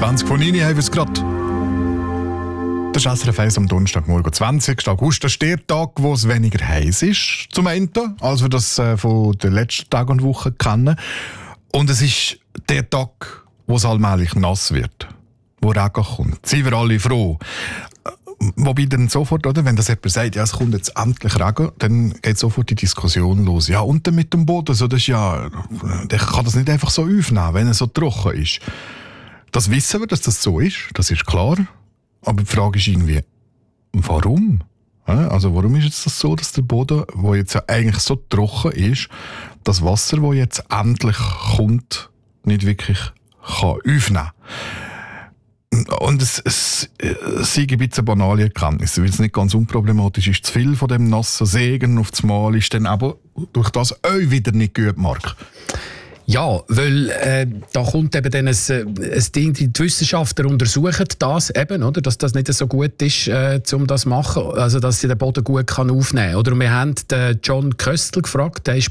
20 von 9 haben wir es gerade. Das ist SRF 1 am Donnerstagmorgen, 20. August. Das ist der Tag, wo es weniger heiß ist, zum einen, als wir das von den letzten Tagen und Wochen kennen. Und es ist der Tag, wo es allmählich nass wird, wo Regen kommt. Sind wir alle froh. Wobei dann sofort, oder, wenn das jemand sagt, ja, es kommt jetzt endlich Regen, dann geht sofort die Diskussion los. Ja, und dann mit dem Boden, so, das ist ja, der kann das nicht einfach so aufnehmen, wenn er so trocken ist. Das wissen wir, dass das so ist, das ist klar. Aber die Frage ist irgendwie, warum? Also warum ist jetzt das so, dass der Boden, der jetzt ja eigentlich so trocken ist, das Wasser, das jetzt endlich kommt, nicht wirklich kann aufnehmen kann? Und es ist ein bisschen eine banale Erkenntnis, weil es nicht ganz unproblematisch ist. Zu viel von dem nassen Segen auf das Mal ist dann aber durch das auch wieder nicht gut, Marc. Ja, weil da kommt eben dann die Wissenschaftler untersuchen das eben, oder, dass das nicht so gut ist, um das zu machen, also dass sie den Boden gut aufnehmen kann. Oder? Und wir haben den John Köstl gefragt, der ist